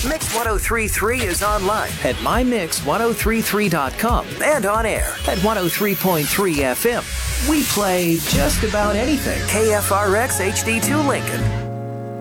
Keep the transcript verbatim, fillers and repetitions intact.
Mix ten thirty-three is online at my mix ten thirty-three dot com and on air at one oh three point three F M. We play just about anything. K F R X H D two Lincoln.